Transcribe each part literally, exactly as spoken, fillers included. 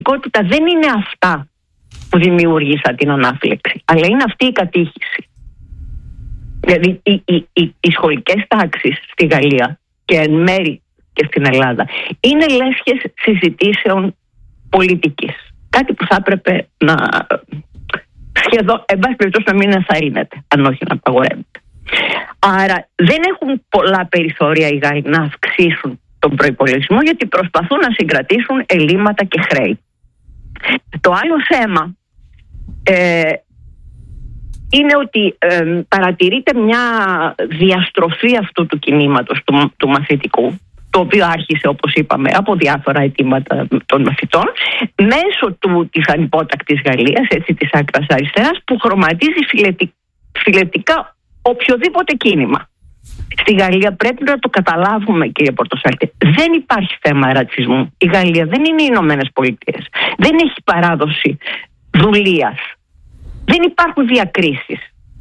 πραγματικότητα δεν είναι αυτά που δημιούργησαν την ανάφλεξη, αλλά είναι αυτή η κατήχηση. Δηλαδή οι, οι, οι, οι σχολικές τάξεις στη Γαλλία και εν μέρη και στην Ελλάδα είναι λέσχες συζητήσεων πολιτικής. Κάτι που θα έπρεπε να σχεδόν, εν πάση περιπτώσει, να μην ενθαρρύνεται, αν όχι να απαγορεύεται. Άρα δεν έχουν πολλά περιθώρια οι Γάλλοι να αυξήσουν τον προϋπολογισμό, γιατί προσπαθούν να συγκρατήσουν ελλείμματα και χρέη. Το άλλο θέμα ε, είναι ότι ε, παρατηρείται μια διαστροφή αυτού του κινήματος του, του μαθητικού, το οποίο άρχισε, όπως είπαμε, από διάφορα αιτήματα των μαθητών, μέσω του, της ανυπότακτης Γαλλίας, έτσι, της άκρας αριστεράς, που χρωματίζει φιλετι, φιλετικά οποιοδήποτε κίνημα. Στη Γαλλία πρέπει να το καταλάβουμε, κύριε Πορτοσάλτη, δεν υπάρχει θέμα ρατσισμού. Η Γαλλία δεν είναι οι Ηνωμένες Πολιτείες. Δεν έχει παράδοση δουλείας. Δεν υπάρχουν διακρίσεις.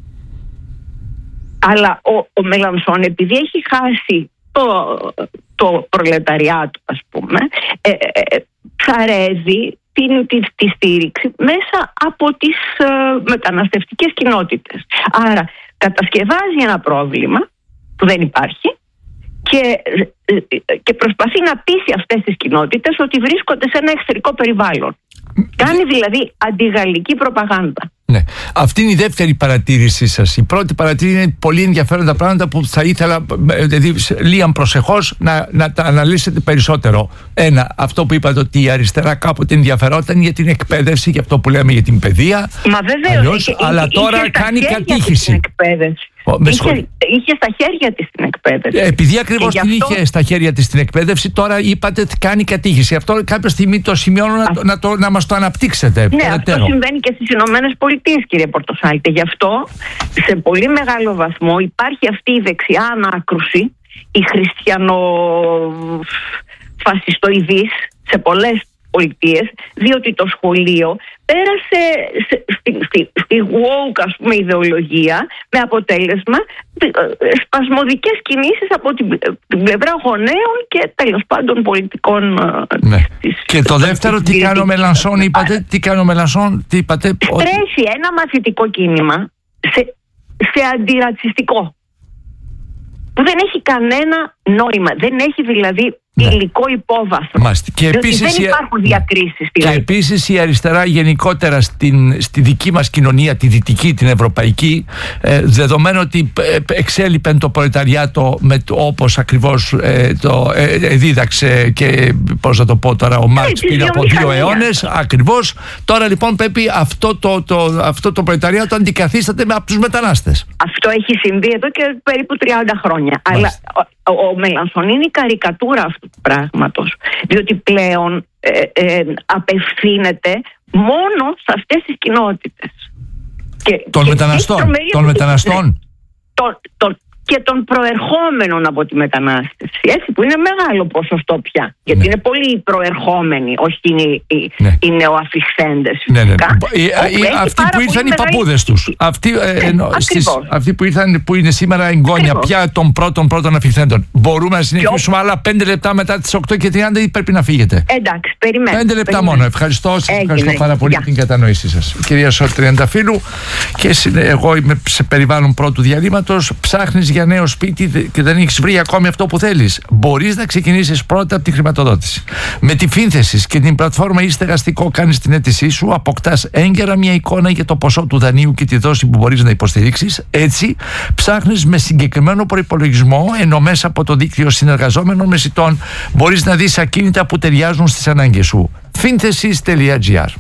Αλλά ο, ο Μελανσόν, επειδή έχει χάσει το, το προλεταριάτο, ας πούμε, ε, ε, ψαρεύει την, τη, τη στήριξη μέσα από τις ε, μεταναστευτικές κοινότητες. Άρα κατασκευάζει ένα πρόβλημα που δεν υπάρχει και, και προσπαθεί να πείσει αυτές τις κοινότητες ότι βρίσκονται σε ένα εχθρικό περιβάλλον. Κάνει δηλαδή αντιγαλλική προπαγάνδα. Ναι. Αυτή είναι η δεύτερη παρατήρησή σας. Η πρώτη παρατήρηση είναι πολύ ενδιαφέροντα πράγματα που θα ήθελα, δηλαδή, λίγαν προσεχώς να, να τα αναλύσετε περισσότερο. Ένα, αυτό που είπατε ότι η αριστερά κάποτε ενδιαφερόταν για την εκπαίδευση, για αυτό που λέμε για την παιδεία. Μα βεβαίως, αλλιώς, είχε, αλλά είχε, τώρα είχε κάνει κατήχηση. Είχε, είχε στα χέρια της την εκπαίδευση. Επειδή ακριβώς την αυτό... είχε στα χέρια της την εκπαίδευση, τώρα είπατε ότι κάνει κατήχηση. Αυτό κάποια στιγμή το σημειώνω να, το, να, το, να μας το αναπτύξετε. Ναι, περαιτέρω. Αυτό συμβαίνει και στις Ηνωμένες Πολιτείες, κύριε Πορτοσάλτη. Γι' αυτό σε πολύ μεγάλο βαθμό υπάρχει αυτή η δεξιά ανάκρουση, η χριστιανοφασιστοειδής σε πολλές πολιτείες, διότι το σχολείο πέρασε σε, στη, στη, στη woke, ας πούμε, ιδεολογία, με αποτέλεσμα σπασμωδικές κινήσεις από την, την πλευρά γονέων και τέλος πάντων πολιτικών. Ναι. Της, και το δεύτερο, τι κάνει ο Μελανσόν, είπατε, τι κάνει ο Μελανσόν, τι είπατε. Τρέχει ένα μαθητικό κίνημα σε, σε αντιρατσιστικό, που δεν έχει κανένα νόημα, δεν έχει δηλαδή υλικό υπόβαθρο. Μάλιστα. Και επίσης, δεν υπάρχουν διακρίσεις. Και επίσης η αριστερά γενικότερα στην, στη δική μας κοινωνία, τη δυτική, την ευρωπαϊκή, ε, δεδομένου ότι εξέλιπεν το προλεταριάτο με το, όπως ακριβώς ε, το ε, ε, δίδαξε και πώς θα το πω τώρα ο Μάρξ πριν από δύο αιώνες ακριβώς, τώρα λοιπόν πρέπει αυτό το, το, αυτό το προλεταριάτο αντικαθίσταται με από τους μετανάστες. Αυτό έχει συμβεί εδώ και περίπου τριάντα χρόνια. Μάλιστα. Αλλά ο, ο Μελανσόν είναι η καρικατούρα αυτού του πράγματος, διότι πλέον ε, ε, απευθύνεται μόνο σε αυτές τις κοινότητες. Των μεταναστών. Των μεταναστών. Το, το, και των προερχόμενων από τη μετανάστευση, έτσι, που είναι μεγάλο ποσοστό πια. Γιατί ναι. είναι πολύ προερχόμενοι, όχι είναι οι, ναι. οι νεοαφιχθέντες. Ναι, ναι. Αυτοί που ήρθαν οι παππούδες τους. Αυτοί, ναι, ε, ενώ, στις, αυτοί που ήρθαν, που είναι σήμερα εγγόνια πια των πρώτων πρώτων αφιχθέντων. Μπορούμε να συνεχίσουμε άλλα πέντε λεπτά μετά τις οκτώ και τριάντα ή πρέπει να φύγετε? Εντάξει, περιμένω. Πέντε λεπτά περιμένω. μόνο. Ευχαριστώ, σας Έγινε. ευχαριστώ πάρα πολύ για την κατανόησή σας. Κυρία Σωτ Τριανταφύλου, και εγώ είμαι σε περιβάλλον πρώτου διαλύματος. Ψάχνεις για νέο σπίτι και δεν έχεις βρει ακόμη αυτό που θέλεις. Μπορείς να ξεκινήσεις πρώτα από τη χρηματοδότηση. Με τη Φίνθεσης και την πλατφόρμα e-στεγαστικό κάνεις την αίτησή σου, αποκτάς έγκαιρα μια εικόνα για το ποσό του δανείου και τη δόση που μπορείς να υποστηρίξεις. Έτσι, ψάχνεις με συγκεκριμένο προϋπολογισμό, ενώ μέσα από το δίκτυο συνεργαζόμενων μεσητών μπορείς να δεις ακίνητα που ταιριάζουν στις ανάγκες σου. φίνθεσης τελεία τζι άρ.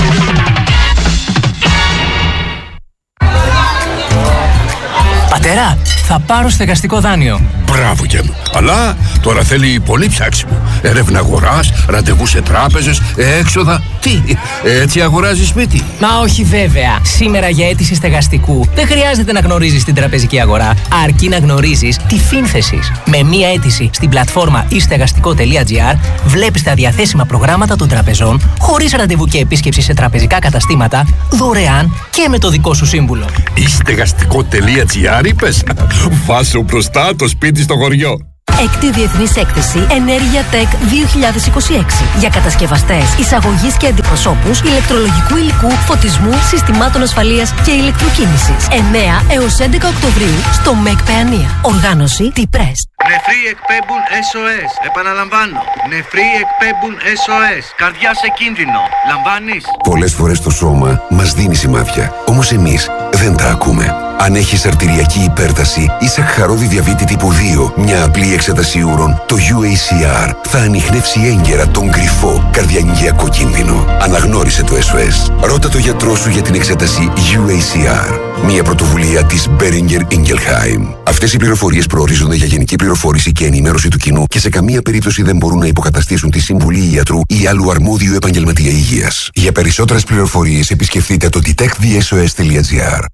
Πατέρα, θα πάρω στεγαστικό δάνειο. Μπράβο και μου. Αλλά τώρα θέλει πολύ ψάξιμο. Έρευνα αγοράς, ραντεβού σε τράπεζες, έξοδα. Τι, έτσι αγοράζεις σπίτι? Μα όχι βέβαια. Σήμερα για αίτηση στεγαστικού δεν χρειάζεται να γνωρίζεις την τραπεζική αγορά, αρκεί να γνωρίζεις τη Φίνθεσης. Με μία αίτηση στην πλατφόρμα e στεγαστικό τελεία τζι άρ βλέπεις τα διαθέσιμα προγράμματα των τραπεζών, χωρίς ραντεβού και επίσκεψη σε τραπεζικά καταστήματα, δωρεάν και με το δικό σου σύμβουλο. e στεγαστικό τελεία τζι άρ είπες? Βάσου μπροστά το σπίτι στο χωριό. έκτη Διεθνής Έκθεση Ενέργεια Tech δύο χιλιάδες είκοσι έξι για κατασκευαστές, εισαγωγής και αντιπροσώπους ηλεκτρολογικού υλικού, φωτισμού, συστημάτων ασφαλείας και ηλεκτροκίνησης. εννέα έως έντεκα Οκτωβρίου στο ΜΕΚ Παιανία. Οργάνωση T-Press. Νεφροί εκπέμπουν ες ο ες. Επαναλαμβάνω. Νεφροί εκπέμπουν ες ο ες. Καρδιά σε κίνδυνο. Λαμβάνεις? Πολλές φορές το σώμα μας δίνει σημάδια. Όμως εμείς δεν τα ακούμε. Αν έχεις αρτηριακή υπέρταση ή σακχαρόδι διαβήτη τύπου δύο, μια απλή εξέταση ούρων, το γιου έι σι αρ θα ανιχνεύσει έγκαιρα τον κρυφό καρδιαγγειακό κίνδυνο. Αναγνώρισε το ες ο ες. Ρώτα το γιατρό σου για την εξέταση γιου έι σι αρ. Μια πρωτοβουλία της Boehringer Ingelheim. Αυτές οι πληροφορίες προορίζονται για γενική πληροφόρηση και ενημέρωση του κοινού και σε καμία περίπτωση δεν μπορούν να υποκαταστήσουν τη συμβουλή ιατρού ή άλλου αρμόδιου επαγγελματία υγείας. Για περισσότερες πληροφορίες επισκεφτείτε το detect the s o s dot g r.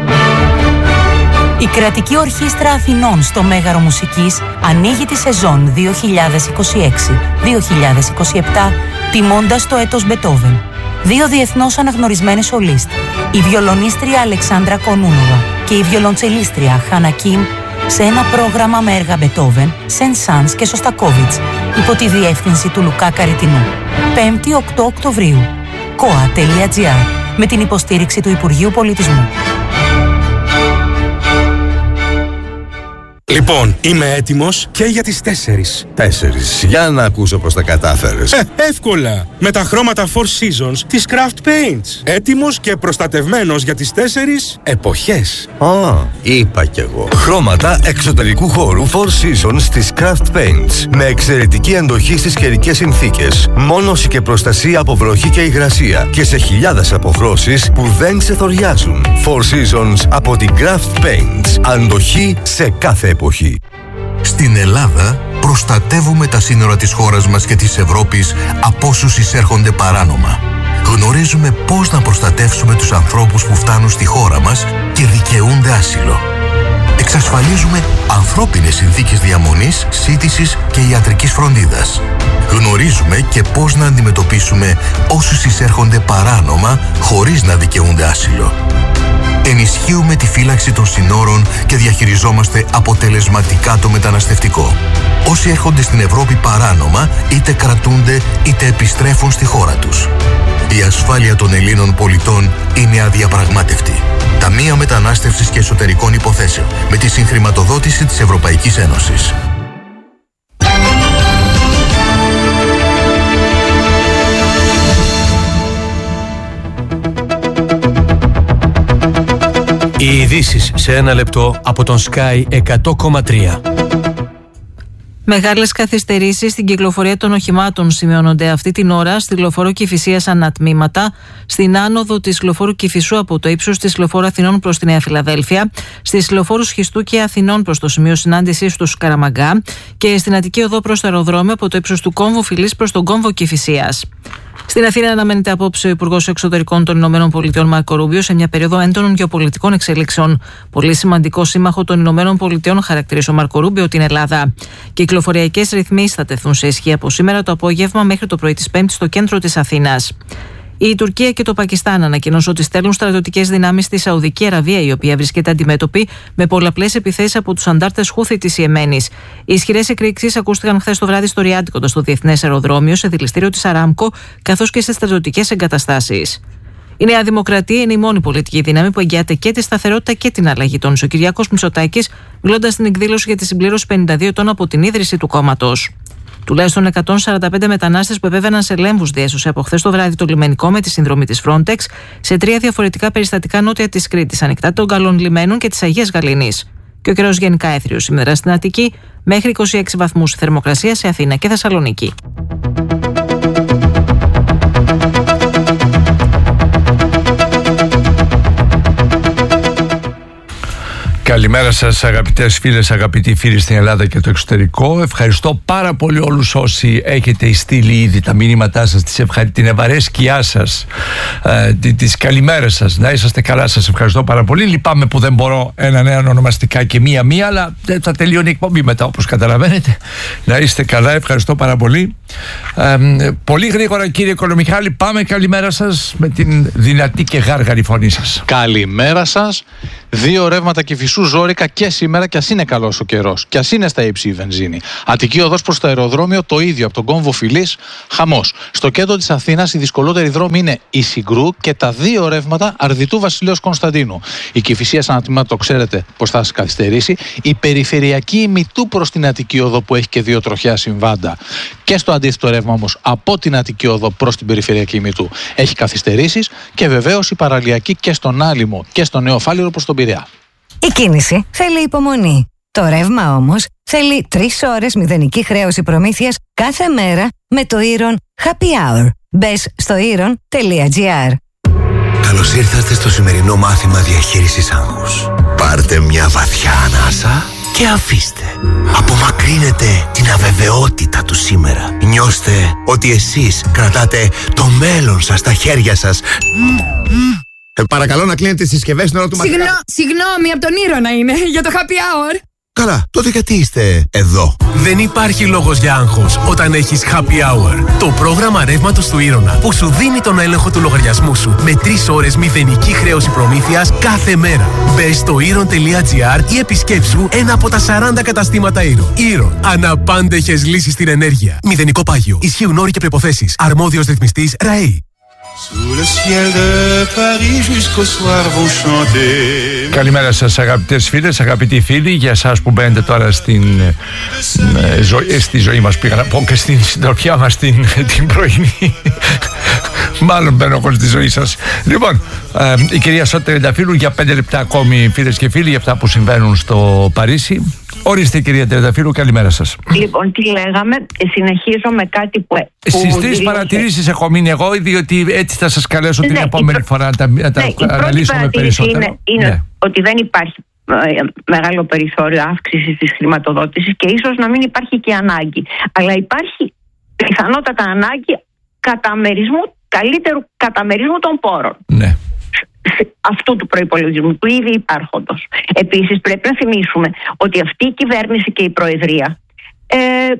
Η Κρατική Ορχήστρα Αθηνών στο Μέγαρο Μουσικής ανοίγει τη σεζόν δύο χιλιάδες είκοσι έξι δύο χιλιάδες είκοσι επτά τιμώντας το έτος Μπετόβεν. Δύο διεθνώς αναγνωρισμένες σολίστ, η βιολονίστρια Αλεξάνδρα Κονούνοβα και η βιολοντσελίστρια Χάνα Κιμ, σε ένα πρόγραμμα με έργα Μπετόβεν, Σεν-Σανς και Σωστακόβιτς υπό τη διεύθυνση του Λουκά Καριτινού. πέμπτη οκτώ Οκτωβρίου. κοα τελεία τζι άρ με την υποστήριξη του Υπουργείου Πολιτισμού. Λοιπόν, είμαι έτοιμος και για τις τέσσερις. Τέσσερις. Για να ακούσω πως τα κατάφερες. Ε, εύκολα. Με τα χρώματα Four Seasons της Craft Paints. Έτοιμος και προστατευμένος για τις τέσσερις εποχές. Α, είπα κι εγώ. Χρώματα εξωτερικού χώρου Four Seasons της Craft Paints. Με εξαιρετική αντοχή στις καιρικές συνθήκες. Μόνωση και προστασία από βροχή και υγρασία. Και σε χιλιάδες αποχρώσεις που δεν ξεθοριάζουν. Four Seasons από την Craft Paints. Αντοχή σε κάθε εποχή. Στην Ελλάδα προστατεύουμε τα σύνορα της χώρας μας και της Ευρώπης από όσους εισέρχονται παράνομα. Γνωρίζουμε πώς να προστατεύσουμε τους ανθρώπους που φτάνουν στη χώρα μας και δικαιούνται άσυλο. Εξασφαλίζουμε ανθρώπινες συνθήκες διαμονής, σύντησης και ιατρικής φροντίδας. Γνωρίζουμε και πώς να αντιμετωπίσουμε όσους εισέρχονται παράνομα χωρίς να δικαιούνται άσυλο. Ενισχύουμε τη φύλαξη των συνόρων και διαχειριζόμαστε αποτελεσματικά το μεταναστευτικό. Όσοι έρχονται στην Ευρώπη παράνομα, είτε κρατούνται είτε επιστρέφουν στη χώρα τους. Η ασφάλεια των Ελλήνων πολιτών είναι αδιαπραγμάτευτη. Ταμεία Μετανάστευσης και Εσωτερικών Υποθέσεων, με τη συγχρηματοδότηση της Ευρωπαϊκής Ένωσης. Οι ειδήσεις σε ένα λεπτό από τον Sky εκατό κόμμα τρία. Μεγάλες καθυστερήσεις στην κυκλοφορία των οχημάτων σημειώνονται αυτή την ώρα στη λεωφόρο Κηφισίας ανατμήματα, στην άνοδο της λεωφόρου Κηφισού από το ύψος της λεωφόρου Αθηνών προς τη Νέα Φιλαδέλφια, στις λεωφόρους Χιστού και Αθηνών προς το σημείο συνάντησης του Σκαραμαγκά και στην Αττική Οδό προς το αεροδρόμιο από το ύψος του κόμβου Φιλής προς τον κόμβο Κηφισίας. Στην Αθήνα αναμένεται απόψε ο Υπουργός Εξωτερικών των Ηνωμένων Πολιτειών Μάρκο Ρούμπιο σε μια περίοδο έντονων γεωπολιτικών εξελίξεων. Πολύ σημαντικό σύμμαχο των Ηνωμένων Πολιτειών χαρακτηρίζει ο Μάρκο Ρούμπιο την Ελλάδα. Κυκλοφοριακές ρυθμίσεις θα τεθούν σε ισχύ από σήμερα το απόγευμα μέχρι το πρωί της Πέμπτης στο κέντρο της Αθήνας. Η Τουρκία και το Πακιστάν ανακοινώσουν ότι στέλνουν στρατιωτικές δυνάμεις στη Σαουδική Αραβία, η οποία βρίσκεται αντιμέτωπη με πολλαπλές επιθέσεις από τους αντάρτες Χούθη της Ιεμένης. Οι ισχυρές εκρήξεις ακούστηκαν χθες το βράδυ στο Ριάντ, κοντά στο διεθνές αεροδρόμιο, σε δηληστήριο της Αράμκο, καθώς και σε στρατιωτικές εγκαταστάσεις. Η Νέα Δημοκρατία είναι η μόνη πολιτική δύναμη που εγγυάται και τη σταθερότητα και την αλλαγή των. Ο Κυριάκος Μητσοτάκης, μιλώντας στην εκδήλωση για τη συμπλήρωση πενήντα δύο ετών από την ίδρυση του κόμματος. Τουλάχιστον εκατόν σαράντα πέντε μετανάστες που επέβαιναν σε λέμβους διέσωσε από χθες το βράδυ το λιμενικό με τη συνδρομή της Frontex σε τρία διαφορετικά περιστατικά νότια της Κρήτης, ανοιχτά των καλών λιμένων και της Αγίας Γαλήνης. Και ο καιρός γενικά έθριος σήμερα στην Αττική, μέχρι είκοσι έξι βαθμούς θερμοκρασία σε Αθήνα και Θεσσαλονίκη. Καλημέρα σας αγαπητές φίλες, αγαπητοί φίλοι στην Ελλάδα και το εξωτερικό. Ευχαριστώ πάρα πολύ όλους όσοι έχετε στείλει ήδη τα μηνύματά σας, τις ευχα... την ευαρέσκειά σας, ε, τις καλημέρες σας. Να είσαστε καλά, σας ευχαριστώ πάρα πολύ. Λυπάμαι που δεν μπορώ έναν ένα ονομαστικά και μία-μία, αλλά θα τελειώνει η εκπομπή μετά, όπως καταλαβαίνετε. Να είστε καλά, ευχαριστώ πάρα πολύ. Ε, πολύ γρήγορα, κύριε Κολομιχάλη, πάμε. Καλημέρα σας με την δυνατή και γάργαρη φωνή σας. Καλημέρα σας. Δύο ρεύματα Κηφισού ζόρικα και σήμερα, κι ας είναι καλός ο καιρός, κι ας είναι στα ύψη η βενζίνη. Αττική οδός προς το αεροδρόμιο το ίδιο, από τον κόμβο Φιλής χαμός. Στο κέντρο της Αθήνας η δυσκολότερη δρόμη είναι η Συγκρού και τα δύο ρεύματα Αρδιτού Βασιλέως Κωνσταντίνου. Η Κηφισία σαν τμήμα, το ξέρετε πως θα σας καθυστερήσει. Η περιφερειακή ημιτού προς την Αττική οδό που έχει και δύο τροχιά συμβάντα. Και στο αντίθετο ρεύμα όμως από την Αττική οδό προς την περιφερειακή ημιτού έχει καθυστερήσεις. Και βεβαίως η παραλιακή και στον Άλυμο και στο Νέο Φάληρο προς τον Πειραιά. Η κίνηση θέλει υπομονή. Το ρεύμα όμως θέλει τρεις ώρες μηδενική χρέωση προμήθειας κάθε μέρα με το Iron Happy Hour. Μπες στο iron τελεία gr. Καλώς ήρθατε στο σημερινό μάθημα διαχείρισης άγχους. Πάρτε μια βαθιά ανάσα και αφήστε. Απομακρύνετε την αβεβαιότητα του σήμερα. Νιώστε ότι εσείς κρατάτε το μέλλον σας στα χέρια σας. Ε, παρακαλώ να κλείνετε τις συσκευές στην ώρα του μαθήματος. Συγγνώ, συγγνώμη, από τον Ήρωνα είναι, για το happy hour. Καλά, τότε γιατί είστε εδώ? Δεν υπάρχει λόγος για άγχος όταν έχεις happy hour. Το πρόγραμμα ρεύματος του Ήρωνα που σου δίνει τον έλεγχο του λογαριασμού σου με τρεις ώρες μηδενική χρέωση προμήθειας κάθε μέρα. Μπες στο iron τελεία gr ή επισκέψου ένα από τα σαράντα καταστήματα Iron. Iron. Αναπάντεχες λύσεις στην ενέργεια. Μηδενικό πάγιο. Ισχύουν όροι και προϋποθέσεις. Αρμόδιος ρυθμιστής ΡΑΕΗ. Καλημέρα σας, αγαπητές φίλες, αγαπητοί φίλοι. Για εσάς που μπαίνετε τώρα στην, ε, ζω, ε, στη ζωή μας, πήγα να πω, και στην συντροφιά μας την, την πρωινή. Μάλλον μπαίνω εγώ στη ζωή σας. Λοιπόν, ε, η κυρία Σώτη Τριανταφύλου για πέντε λεπτά ακόμη, φίλες και φίλοι, για αυτά που συμβαίνουν στο Παρίσι. Ορίστε, κυρία Τριανταφύλου, καλημέρα σας. Λοιπόν, τι λέγαμε, συνεχίζω με κάτι που. Στις τρεις παρατηρήσεις έχω μείνει εγώ, διότι έτσι θα σας καλέσω την ναι, επόμενη πρω... φορά να τα, να τα ναι, αναλύσουμε περισσότερο. Είναι, είναι ναι. ότι δεν υπάρχει ε, μεγάλο περιθώριο αύξησης της χρηματοδότησης και ίσως να μην υπάρχει και ανάγκη. Αλλά υπάρχει πιθανότατα ανάγκη καταμερισμού, καλύτερου καταμερισμού των πόρων. Ναι. Αυτού του προϋπολογισμού, του ήδη υπάρχοντος. Επίσης, πρέπει να θυμίσουμε ότι αυτή η κυβέρνηση και η Προεδρία ε,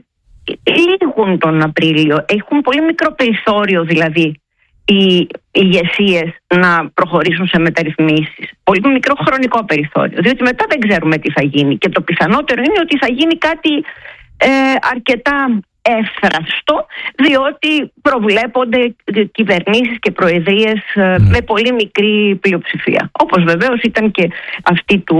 λήγουν τον Απρίλιο. Έχουν πολύ μικρό περιθώριο, δηλαδή, οι ηγεσίες να προχωρήσουν σε μεταρρυθμίσεις. Πολύ μικρό χρονικό περιθώριο. Διότι μετά δεν ξέρουμε τι θα γίνει. Και το πιθανότερο είναι ότι θα γίνει κάτι ε, αρκετά εύθραυστο, διότι προβλέπονται κυβερνήσεις και προεδρίες mm. με πολύ μικρή πλειοψηφία. Όπως βεβαίως ήταν και αυτή του,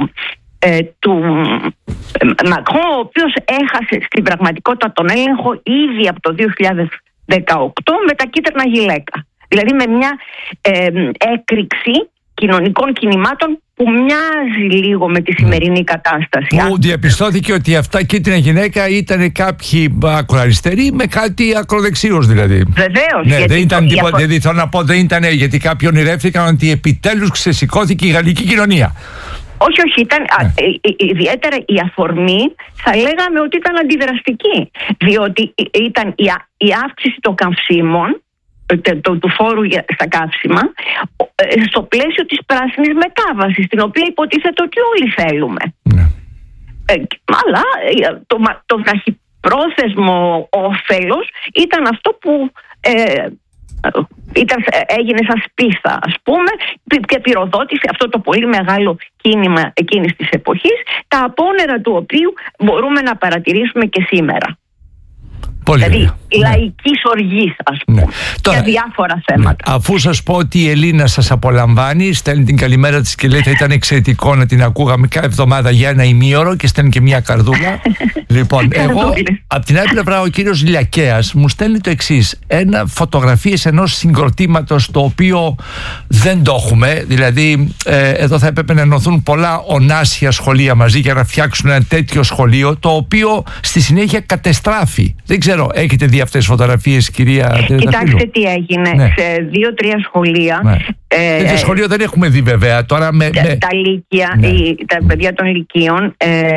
ε, του ε, Μακρόν, ο οποίος έχασε στην πραγματικότητα τον έλεγχο ήδη από το δύο χιλιάδες δεκαοκτώ με τα κίτρινα γυλαίκα. Δηλαδή με μια ε, έκρηξη κοινωνικών κινημάτων που μοιάζει λίγο με τη σημερινή κατάσταση. Που διαπιστώθηκε ότι αυτά κίτρινα γυναίκα ήταν κάποιοι ακροαριστεροί με κάτι ακροδεξίους δηλαδή. Βεβαίως. Ναι, δεν ήταν τίποτα, διαφο... δηλαδή θέλω να πω δεν ήταν, γιατί κάποιοι ονειρεύτηκαν ότι επιτέλους ξεσηκώθηκε η γαλλική κοινωνία. Όχι, όχι, ήταν ναι. α, ιδιαίτερα η αφορμή θα λέγαμε ότι ήταν αντιδραστική, διότι ήταν η, η αύξηση των καυσίμων, Του, του φόρου στα καύσιμα στο πλαίσιο της πράσινης μετάβασης, την οποία υποτίθεται ότι όλοι θέλουμε. Ναι. Ε, αλλά το, το βραχυπρόθεσμο όφελος ήταν αυτό που ε, ήταν, έγινε σαν σπίθα, ας πούμε, και πυροδότησε αυτό το πολύ μεγάλο κίνημα εκείνης της εποχής, τα απόνερα του οποίου μπορούμε να παρατηρήσουμε και σήμερα. Πολύ δηλαδή ωραία. λαϊκής οργής, ας πούμε, ναι. Τώρα, για διάφορα θέματα. Ναι. Αφού σας πω ότι η Ελίνα σας απολαμβάνει, στέλνει την καλημέρα της και λέει θα ήταν εξαιρετικό να την ακούγαμε κάθε εβδομάδα για ένα ημίωρο, και στέλνει και μια καρδούλα. Λοιπόν, εγώ από την άλλη πλευρά ο κύριος Λιακέας μου στέλνει το εξής: ένα φωτογραφίες ενός συγκροτήματος το οποίο δεν το έχουμε. Δηλαδή ε, εδώ θα έπρεπε να ενωθούν πολλά ονάσια σχολεία μαζί για να φτιάξουν ένα τέτοιο σχολείο, το οποίο στη συνέχεια κατεστράφει. Δεν ξέρω, έχετε δει αυτές τις φωτογραφίες, κυρία Τριανταφύλου? Κοιτάξτε τι έγινε, ναι. σε δύο-τρία σχολεία. Ναι. Ε, Τέτοιο σχολείο δεν έχουμε δει βέβαια. Τώρα με, τα, με... τα λύκεια, ναι. οι, τα παιδιά των λυκείων ε,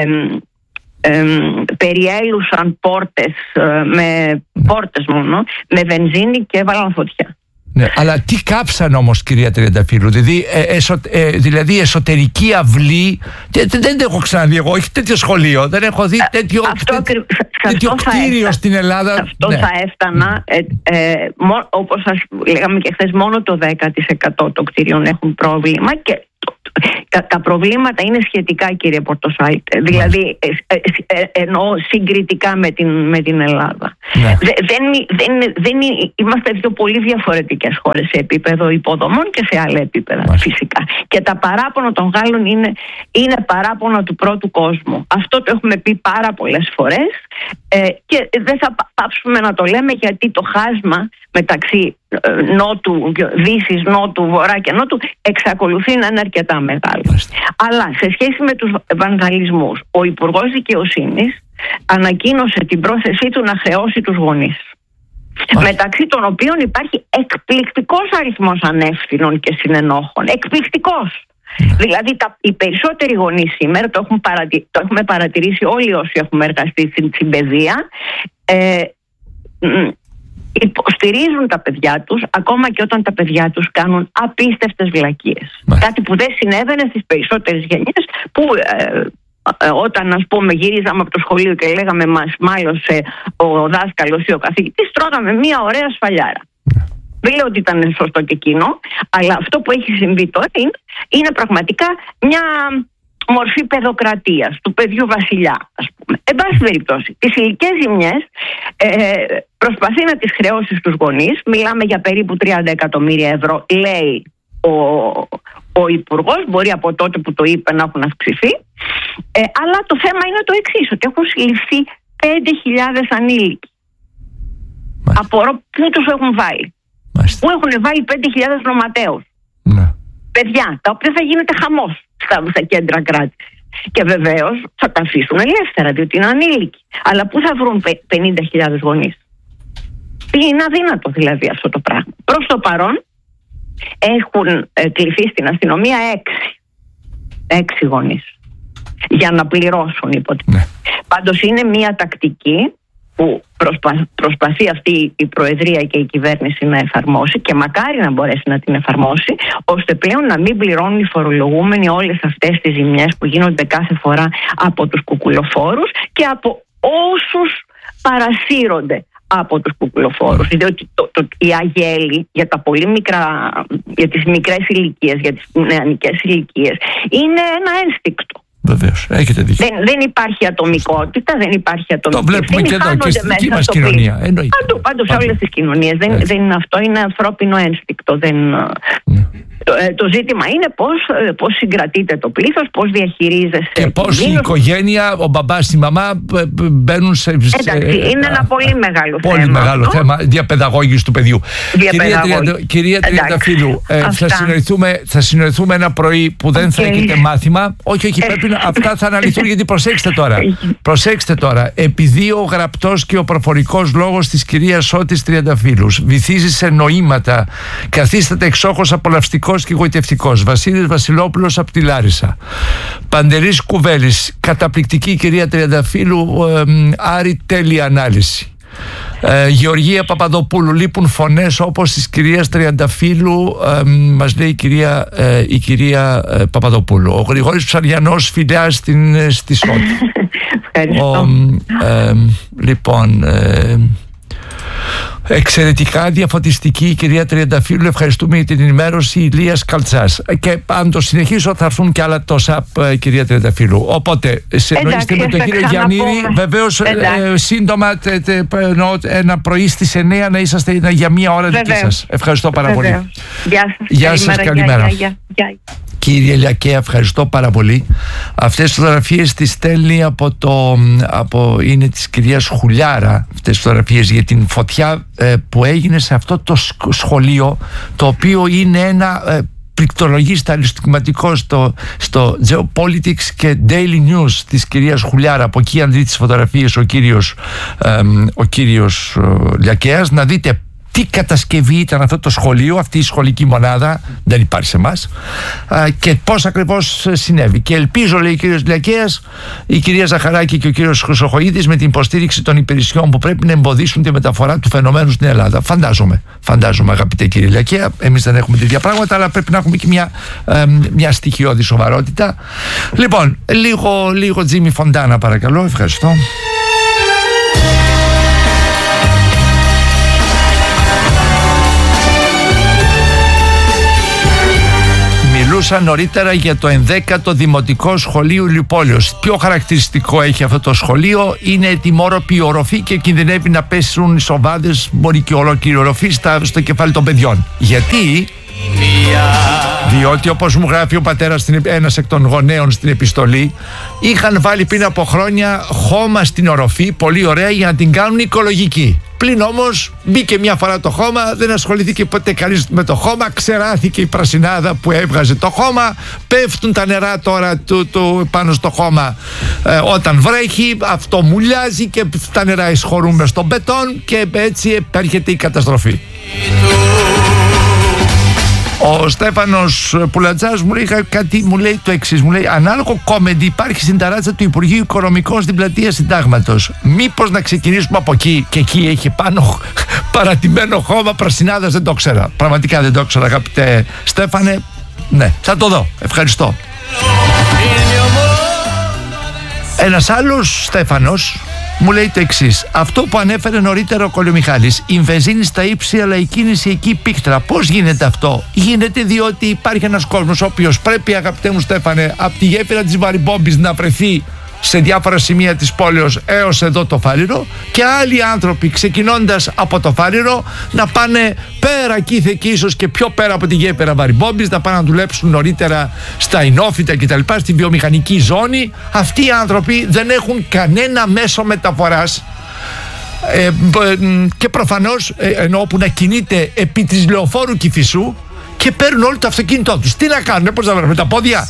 ε, περιέλουσαν πόρτες, ε, με πόρτες μόνο, με βενζίνη και έβαλαν φωτιά. Ναι, αλλά τι κάψαν όμως, κυρία Τριανταφύλου? Δηλαδή, ε, εσω, ε, δηλαδή εσωτερική αυλή. Δεν, δεν έχω ξαναδεί εγώ. Έχει τέτοιο σχολείο. Δεν έχω δει τέτοιο, αυτό, τέτοιο, τέτοιο κτίριο στην Ελλάδα. Αυτό ναι. θα έφτανα. Ε, ε, όπως σας λέγαμε και χθες, μόνο το δέκα τοις εκατό των κτίριων έχουν πρόβλημα και Τα, τα προβλήματα είναι σχετικά, κύριε Πορτοσάιτ. Δηλαδή ε, ε, ε, εννοώ συγκριτικά με την, με την Ελλάδα. Ναι. Δε, δεν, δεν, δεν, είμαστε δύο πολύ διαφορετικές χώρες σε επίπεδο υποδομών και σε άλλα επίπεδα. Μάλιστα. Φυσικά. Και τα παράπονα των Γάλλων είναι, είναι παράπονα του πρώτου κόσμου. Αυτό το έχουμε πει πάρα πολλές φορές ε, και δεν θα πάψουμε να το λέμε, γιατί το χάσμα μεταξύ ε, νότου, δύσης, νότου, βορρά και νότου εξακολουθεί να είναι αρκετά μεγάλο. Μάλιστα. Αλλά σε σχέση με τους βανδαλισμούς, ο Υπουργός Δικαιοσύνης ανακοίνωσε την πρόθεσή του να χρεώσει τους γονείς. Μάλιστα. Μεταξύ των οποίων υπάρχει εκπληκτικός αριθμός ανεύθυνων και συνενόχων. Εκπληκτικός. Ναι. Δηλαδή τα, οι περισσότεροι γονείς σήμερα, το, έχουν παρατη, το έχουμε παρατηρήσει όλοι όσοι έχουμε εργαστεί στην, στην παιδεία, ε, υποστηρίζουν τα παιδιά τους ακόμα και όταν τα παιδιά τους κάνουν απίστευτες βλακίες. Μάλιστα. Κάτι που δεν συνέβαινε στις περισσότερες γενιές που ε, ε, όταν, ας πούμε, γυρίζαμε από το σχολείο και λέγαμε μας μάλωσε ο δάσκαλος ή ο καθηγητής, τρώγαμε μια ωραία σφαλιάρα. Ναι. Δεν λέω ότι ήταν σωστό και εκείνο, αλλά αυτό που έχει συμβεί τώρα είναι, είναι πραγματικά μια μορφή παιδοκρατίας, του παιδιού βασιλιά, ας πούμε. Εν πάση περιπτώσει, τις ηλικές ζημιές ε, προσπαθεί να τις χρεώσει στους γονείς. Μιλάμε για περίπου τριάντα εκατομμύρια ευρώ, λέει ο, ο Υπουργός. Μπορεί από τότε που το είπε να έχουν αυξηθεί. Ε, αλλά το θέμα είναι το εξής, ότι έχουν συλληφθεί πέντε χιλιάδες ανήλικοι. Μάλιστα. Απορώ πού τους έχουν βάλει. Μάλιστα. Πού έχουν βάλει πέντε χιλιάδες νοματέους. Ναι. Παιδιά, τα οποία θα γίνεται χαμός στα, στα κέντρα κράτησης. Και βεβαίως θα τα αφήσουν ελεύθερα, διότι είναι ανήλικοι. Αλλά πού θα βρουν πενήντα χιλιάδες γονείς? Είναι αδύνατο δηλαδή αυτό το πράγμα. Προς το παρόν έχουν ε, κληθεί στην αστυνομία έξι. Έξι γονείς για να πληρώσουν, υποτίθεται. Ναι. Πάντως είναι μια τακτική που προσπα... προσπαθεί αυτή η Προεδρία και η κυβέρνηση να εφαρμόσει, και μακάρι να μπορέσει να την εφαρμόσει, ώστε πλέον να μην πληρώνουν οι φορολογούμενοι όλες αυτές τις ζημιές που γίνονται κάθε φορά από τους κουκουλοφόρους και από όσους παρασύρονται από τους κουκουλοφόρους. Διότι το, το, η αγέλη για τα πολύ μικρά, για τις μικρές ηλικίες, για τις νεανικές ηλικίες, είναι ένα ένστικτο. Βεβαίως, έχετε δίκιο. Δεν, δεν υπάρχει ατομικότητα, δεν υπάρχει ατομική. Το βλέπουμε και εδώ και στη δική μας κοινωνία. Παντού, παντού σε όλες τις κοινωνίες. Δεν, δεν είναι αυτό, είναι ανθρώπινο ένστικτο. Δεν... Mm. Το, το ζήτημα είναι πώς, πώς συγκρατείται το πλήθος, πώς διαχειρίζεσαι. Και πώς η οικογένεια, ο μπαμπάς, η μαμά μπαίνουν σε. Εντάξει, είναι ένα πολύ μεγάλο πολύ θέμα. Πολύ μεγάλο αυτό. θέμα διαπαιδαγώγησης του παιδιού. Κυρία, κυρία Τριανταφύλου, ε, θα, συνοηθούμε, θα συνοηθούμε ένα πρωί που δεν okay. θα έχετε μάθημα. Όχι, όχι, πρέπει να, αυτά θα αναλυθούν, γιατί προσέξτε τώρα. Προσέξτε τώρα. Επειδή ο γραπτός και ο προφορικός λόγος της κυρίας Σώτης Τριανταφύλου βυθίζει σε νοήματα, καθίσταται εξόχως απολαυστικός και γοητευτικός. Βασίλης Βασιλόπουλος από τη Λάρισα. Παντελής Κουβέλης, καταπληκτική κυρία Τριανταφύλου, ε, άρη τέλεια ανάλυση. Ε, Γεωργία Παπαδοπούλου, λείπουν φωνές όπως της κυρίας Τριανταφύλου, ε, μας λέει η κυρία, ε, η κυρία ε, Παπαδοπούλου. Ο Γρηγόρης Ψαριανός, φιλιά στην, στη Σώτη. Ευχαριστώ. Ο, ε, λοιπόν... Ε, εξαιρετικά διαφωτιστική η κυρία Τριανταφύλου, ευχαριστούμε για την ενημέρωση. Ηλίας Καλτσάς. Και αν το συνεχίσω θα έρθουν και άλλα τόσα, κυρία Τριανταφύλου. Οπότε συνοείστε με τον κύριο Γιαννήρη. Βεβαίως ε, σύντομα τε, τε, ένα πρωί στις εννιά να είσαστε για μία ώρα δική σας. Ευχαριστώ πάρα Βεβαίως. πολύ. Γεια σας. Γεια σας, καλημέρα. Γεια, γεια, γεια. Κύριε Λιακέα, ευχαριστώ πάρα πολύ. Αυτές τις φωτογραφίες τις στέλνει από το, από, είναι της κυρίας Χουλιάρα, αυτές τις φωτογραφίες για την φωτιά ε, που έγινε σε αυτό το σχολείο, το οποίο είναι ένα ε, πληκτρολογista αριστοκρατικό στο, στο Geopolitics και Daily News της κυρίας Χουλιάρα. Από εκεί αν δείτε τις φωτογραφίες ο κύριος, ε, ο κύριος ε, Λιακέας, να δείτε τι κατασκευή ήταν αυτό το σχολείο, αυτή η σχολική μονάδα, δεν υπάρχει σε εμάς, και πώς ακριβώς συνέβη. Και ελπίζω, λέει ο κύριος Λιακέας, η κυρία Ζαχαράκη και ο κύριος Χρυσοχοΐδης, με την υποστήριξη των υπηρεσιών που πρέπει να εμποδίσουν τη μεταφορά του φαινομένου στην Ελλάδα. Φαντάζομαι, φαντάζομαι αγαπητέ κύριε Λιακέα, εμείς δεν έχουμε τέτοια πράγματα, αλλά πρέπει να έχουμε και μια, ε, μια στοιχειώδη σοβαρότητα. Λοιπόν, λίγο, λίγο Τζίμι Φοντάνα παρακαλώ, ευχαριστώ. Μιλούσα νωρίτερα για το ενδέκατο Δημοτικό Σχολείο Ηλιοπόλεως. Πιο χαρακτηριστικό έχει αυτό το σχολείο, είναι ετοιμόρροπη οροφή και κινδυνεύει να πέσουν οι σοβάδες, μπορεί και ολόκληρη οροφή στο κεφάλι των παιδιών. Γιατί? Διότι, όπως μου γράφει ο πατέρας, ένας εκ των γονέων στην επιστολή, είχαν βάλει πριν από χρόνια χώμα στην οροφή, πολύ ωραία, για να την κάνουν οικολογική. Πλην όμως μπήκε μια φορά το χώμα, δεν ασχολήθηκε ποτέ κανείς με το χώμα, ξεράθηκε η πρασινάδα που έβγαζε το χώμα, πέφτουν τα νερά τώρα του, του, πάνω στο χώμα ε, όταν βρέχει, αυτό μουλιάζει και τα νερά εισχωρούν μες στον μπετόν και έτσι επέρχεται η καταστροφή. Ο Στέφανος Πουλατζάς μου λέει κάτι, μου λέει το εξής, μου λέει ανάλογο κόμεντι υπάρχει στην ταράτσα του Υπουργείου Οικονομικών στην πλατεία Συντάγματος. Μήπως να ξεκινήσουμε από εκεί? Και εκεί έχει πάνω παρατημένο χώμα πρασινάδας, δεν το ξέρα. Πραγματικά δεν το ξέρα, αγαπητέ Στέφανε. Ναι, θα το δω, ευχαριστώ. Ένας άλλος Στέφανος μου λέει το εξής. Αυτό που ανέφερε νωρίτερα ο Κολομιχάλης, η βενζίνη στα ύψη αλλά η κίνηση εκεί πίκτρα. Πώς γίνεται αυτό? Γίνεται διότι υπάρχει ένας κόσμος ο οποίος πρέπει, αγαπητέ μου Στέφανε, από τη γέφυρα της Βαριμπόμπης να βρεθεί σε διάφορα σημεία της πόλεως έως εδώ το Φάληρο, και άλλοι άνθρωποι ξεκινώντας από το Φάληρο να πάνε πέρα εκεί και ίσως και πιο πέρα από τη γέφυρα Βαριμπόμπης, να πάνε να δουλέψουν νωρίτερα στα Ινόφυτα κτλ, στη βιομηχανική ζώνη. Αυτοί οι άνθρωποι δεν έχουν κανένα μέσο μεταφοράς ε, και προφανώς ε, ενώ που να κινείται επί της Λεωφόρου Κηφισού, και παίρνουν όλο το αυτοκίνητό τους. Τι να κάνουν, πώς να βρουν, με τα πόδια?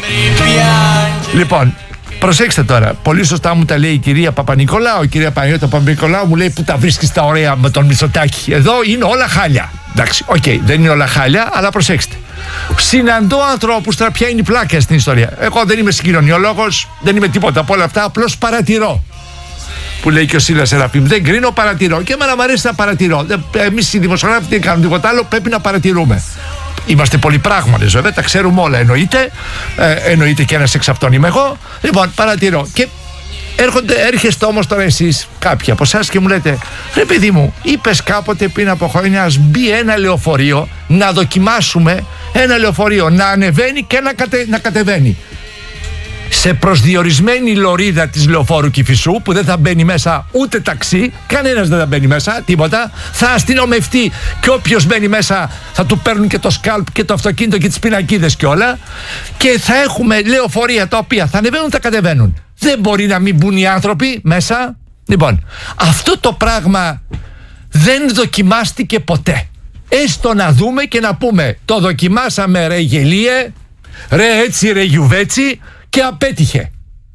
Λοιπόν, προσέξτε τώρα, πολύ σωστά μου τα λέει η κυρία Παπα-Νικολάου. Η κυρία Παναγιώτα Παπα-Νικολάου μου λέει που τα βρίσκεις τα ωραία με τον Μητσοτάκη. Εδώ είναι όλα χάλια. Εντάξει, οκ, okay, δεν είναι όλα χάλια, αλλά προσέξτε. Συναντώ ανθρώπους, τώρα ποια είναι η πλάκα στην ιστορία. Εγώ δεν είμαι συγκοινωνιολόγος, δεν είμαι τίποτα από όλα αυτά, απλώς παρατηρώ. Που λέει και ο Σίλας Σεραφείμ, δεν κρίνω, παρατηρώ. Και εμένα μου αρέσει να παρατηρώ. Εμείς οι δημοσιογράφοι δεν κάνουμε τίποτα άλλο, πρέπει να παρατηρούμε. Είμαστε πολυπράγματες βέβαια, τα ξέρουμε όλα, εννοείται. Ε, εννοείται και ένας εξ αυτών είμαι εγώ. Λοιπόν, παρατηρώ. Και έρχονται, έρχεστε όμως τώρα εσείς, κάποιοι από εσάς, και μου λέτε, ρε παιδί μου, είπες κάποτε πριν από χρόνια, ας μπει ένα λεωφορείο, να δοκιμάσουμε ένα λεωφορείο να ανεβαίνει και να, κατε, να κατεβαίνει. Σε προσδιορισμένη λωρίδα της Λεωφόρου Κηφισού, που δεν θα μπαίνει μέσα ούτε ταξί, κανένας δεν θα μπαίνει μέσα, τίποτα. Θα αστυνομευτεί και όποιος μπαίνει μέσα θα του παίρνουν και το σκάλπ και το αυτοκίνητο και τις πινακίδες και όλα. Και θα έχουμε λεωφορεία τα οποία θα ανεβαίνουν, θα κατεβαίνουν. Δεν μπορεί να μην μπουν οι άνθρωποι μέσα. Λοιπόν, αυτό το πράγμα δεν δοκιμάστηκε ποτέ. Έστω να δούμε και να πούμε, το δοκιμάσαμε ρε γελίε, ρε έτσι ρε γιουβέτσι, και απέτυχε.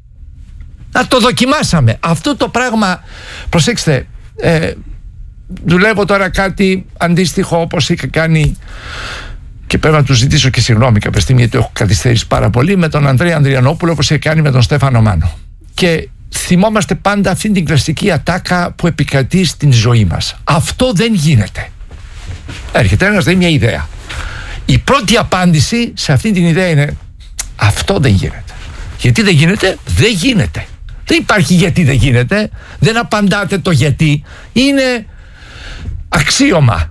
Να το δοκιμάσαμε. Αυτό το πράγμα, προσέξτε, ε, δουλεύω τώρα κάτι αντίστοιχο όπως είχα κάνει, και πρέπει να του ζητήσω και συγγνώμη κάποια στιγμή γιατί έχω καθυστερήσει πάρα πολύ, με τον Ανδρέα Ανδριανόπουλο, όπως είχε κάνει με τον Στέφανο Μάνο. Και θυμόμαστε πάντα αυτή την κλασική ατάκα που επικρατεί στην ζωή μας. Αυτό δεν γίνεται. Έρχεται ένας, λέει μια ιδέα. Η πρώτη απάντηση σε αυτή την ιδέα είναι, αυτό δεν γίνεται. Γιατί δεν γίνεται? Δεν γίνεται. Δεν υπάρχει γιατί δεν γίνεται. Δεν απαντάτε το γιατί. Είναι αξίωμα.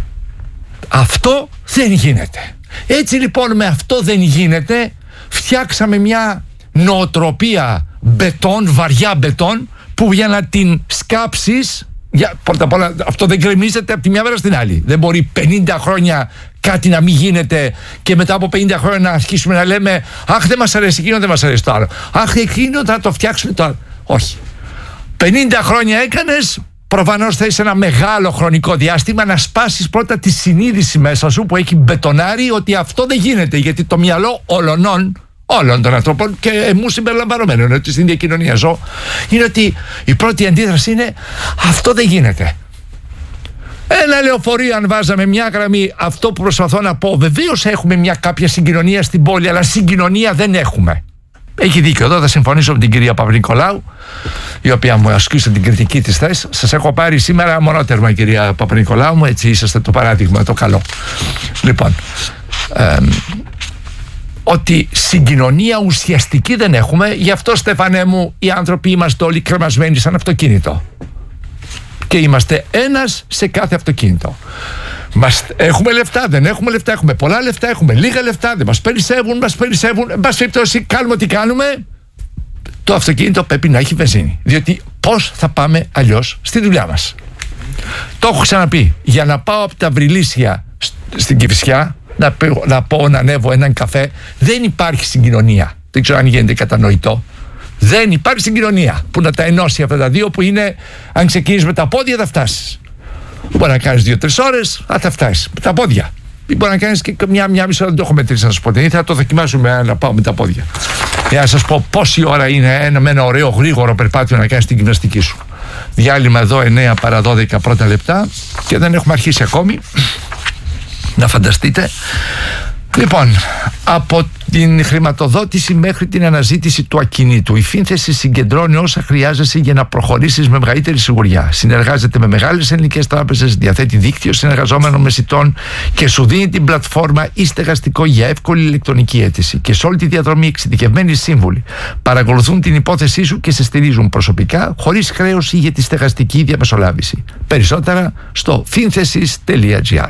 Αυτό δεν γίνεται. Έτσι λοιπόν, με αυτό δεν γίνεται φτιάξαμε μια νοοτροπία μπετόν, βαριά μπετόν, που για να την σκάψεις, για, πρώτα απ' όλα αυτό δεν γκρεμίζεται από τη μια μέρα στην άλλη. Δεν μπορεί πενήντα χρόνια κάτι να μην γίνεται και μετά από πενήντα χρόνια να αρχίσουμε να λέμε αχ, δεν μας αρέσει εκείνο, δεν μας αρέσει το άλλο. Αχ, εκείνο θα το φτιάξουμε το άλλο. Όχι. πενήντα χρόνια έκανες, προφανώς θες ένα μεγάλο χρονικό διάστημα να σπάσεις πρώτα τη συνείδηση μέσα σου που έχει μπετονάρει ότι αυτό δεν γίνεται, γιατί το μυαλό όλων όλων των ανθρώπων, και εμού συμπεριλαμβανομένων, ότι στην ίδια κοινωνία ζω, είναι ότι η πρώτη αντίδραση είναι αυτό δεν γίνεται. Ένα λεωφορείο, αν βάζαμε μια γραμμή, αυτό που προσπαθώ να πω, βεβαίως έχουμε μια κάποια συγκοινωνία στην πόλη, αλλά συγκοινωνία δεν έχουμε. Έχει δίκιο εδώ, θα συμφωνήσω με την κυρία Παπα-Νικολάου, η οποία μου ασκήσε την κριτική της θέσης. Σας έχω πάρει σήμερα μονότερμα, κυρία Παπα-Νικολάου μου, έτσι είσαστε το παράδειγμα, το καλό. Λοιπόν, ε, ότι συγκοινωνία ουσιαστική δεν έχουμε, γι' αυτό, Στέφανε μου, οι άνθρωποι είμαστε όλοι κρεμασμένοι σαν αυτοκίνητο. Και είμαστε ένας σε κάθε αυτοκίνητο. Μας, έχουμε λεφτά, δεν έχουμε λεφτά, έχουμε πολλά λεφτά, έχουμε λίγα λεφτά, δεν μας περισσεύουν, μας περισσεύουν. Εν πάση περιπτώσει, κάνουμε ό,τι κάνουμε. Το αυτοκίνητο πρέπει να έχει βενζίνη. Διότι πώς θα πάμε αλλιώς στη δουλειά μας? Το έχω ξαναπεί. Για να πάω από τα Βρυλίσια στην Κηφισιά, να, να πω να ανέβω έναν καφέ, δεν υπάρχει συγκοινωνία. Δεν ξέρω αν γίνεται κατανοητό. Δεν υπάρχει συγκοινωνία που να τα ενώσει αυτά τα δύο, που είναι, αν ξεκινήσεις με τα πόδια θα φτάσεις. Μπορεί να κάνεις δύο-τρεις ώρες, θα φτάσεις με τα πόδια. Ή μπορεί να κάνεις και μια, μια μισή ώρα, δεν το έχω μετρήσει να σας πω. Δεν θα το δοκιμάσουμε να πάω με τα πόδια. Για να σας πω πόση ώρα είναι ένα, με ένα ωραίο γρήγορο περπάτιο να κάνεις την γυμναστική σου. Διάλειμμα εδώ εννέα παρά δώδεκα πρώτα λεπτά και δεν έχουμε αρχίσει ακόμη. Να φανταστείτε. Λοιπόν, από την χρηματοδότηση μέχρι την αναζήτηση του ακινήτου, η Φίνθεση συγκεντρώνει όσα χρειάζεσαι για να προχωρήσεις με μεγαλύτερη σιγουριά. Συνεργάζεται με μεγάλες ελληνικές τράπεζες, διαθέτει δίκτυο συνεργαζόμενων μεσητών και σου δίνει την πλατφόρμα ή στεγαστικό για εύκολη ηλεκτρονική αίτηση. Και σε όλη τη διαδρομή εξειδικευμένοι σύμβουλοι παρακολουθούν την υπόθεσή σου και σε στηρίζουν προσωπικά, χωρίς χρέωση για τη στεγαστική διαμεσολάβηση. Περισσότερα στο finthesis τελεία gr.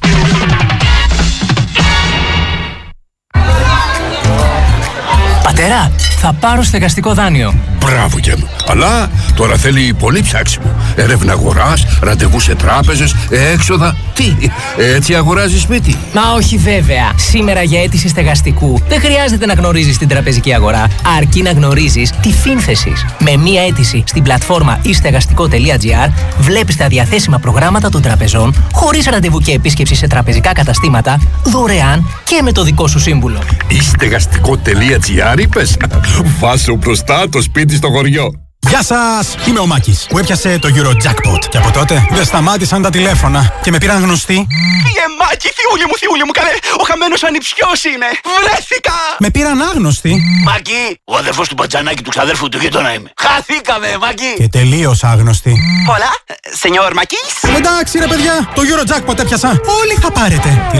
Πατέρα, θα πάρω στεγαστικό δάνειο. Μπράβο και μου. Αλλά τώρα θέλει πολύ ψάξιμο. Έρευνα αγοράς, ραντεβού σε τράπεζες, έξοδα. Τι, έτσι αγοράζεις σπίτι? Μα όχι βέβαια. Σήμερα για αίτηση στεγαστικού δεν χρειάζεται να γνωρίζεις την τραπεζική αγορά, αρκεί να γνωρίζεις τη Φίνθεσης. Με μία αίτηση στην πλατφόρμα ή στεγαστικό τελεία gr βλέπεις τα διαθέσιμα προγράμματα των τραπεζών, χωρίς ραντεβού και επίσκεψη σε τραπεζικά καταστήματα, δωρεάν και με το δικό σου σύμβουλο. ή στεγαστικό τελεία gr είπες? Βάσου μπροστά το σπίτι στο χωριό. Γεια σας! Είμαι ο Μάκης που έπιασε το Eurojackpot. Και από τότε δεν σταμάτησαν τα τηλέφωνα και με πήραν γνωστοί. Φύγε Μάκη, θιούλη μου, θιούλη μου, καλέ! Ο χαμένος ανιψιός είμαι! Βρέθηκα! Με πήραν άγνωστοι. Μάκη, ο αδερφός του Μπατζανάκη του ξαδέρφου του γείτονα είμαι. Χαθήκαμε, Μάκη! Και τελείως άγνωστοι. Πολλά, σενιόρ Μάκης! Εντάξει ρε παιδιά, το Eurojackpot έπιασα. Όλοι θα πάρετε.